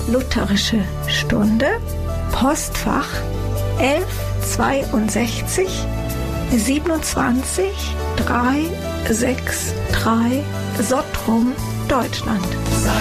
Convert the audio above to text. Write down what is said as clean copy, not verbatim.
Lutherische Stunde, Postfach 1162 27 363 Sottrum, Deutschland.